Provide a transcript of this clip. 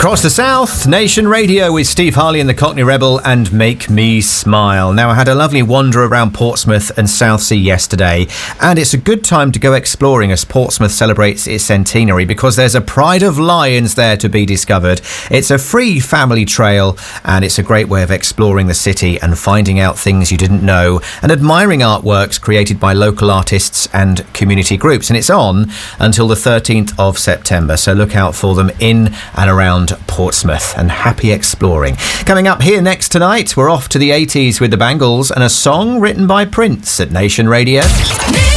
Across the South, Nation Radio with Steve Harley and the Cockney Rebel and Make Me Smile. Now, I had a lovely wander around Portsmouth and Southsea yesterday, and it's a good time to go exploring as Portsmouth celebrates its centenary because there's a pride of lions there to be discovered. It's a free family trail, and it's a great way of exploring the city and finding out things you didn't know and admiring artworks created by local artists and community groups. And it's on until the 13th of September, so look out for them in and around Portsmouth, and happy exploring. Coming up here next tonight, we're off to the 80s with the Bangles and a song written by Prince at Nation Radio.